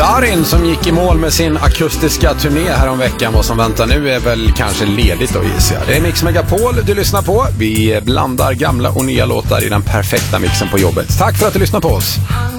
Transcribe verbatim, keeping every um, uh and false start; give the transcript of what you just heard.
Darin som gick i mål med sin akustiska turné här om veckan. Vad som väntar nu är väl kanske ledigt då, gissar jag. Det är Mix Megapol du lyssnar på. Vi blandar gamla och nya låtar i den perfekta mixen på jobbet. Tack för att du lyssnar på oss.